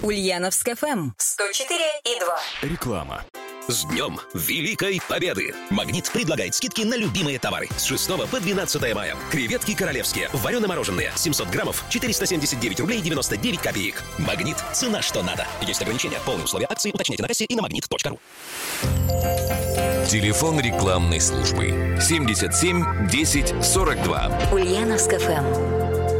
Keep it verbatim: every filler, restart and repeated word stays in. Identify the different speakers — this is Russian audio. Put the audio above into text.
Speaker 1: Ульяновск эф эм сто четыре и два.
Speaker 2: Реклама.
Speaker 3: С Днем Великой Победы! «Магнит» предлагает скидки на любимые товары с шестого по двенадцатое мая. Креветки королевские, варено-мороженые, семьсот граммов, четыреста семьдесят девять рублей девяносто девять копеек. «Магнит» – цена, что надо. Есть ограничения. Полные условия акции уточняйте на кассе и на магнит точка ру.
Speaker 2: Телефон рекламной службы семьдесят семь десять сорок два.
Speaker 1: Ульяновск эф эм.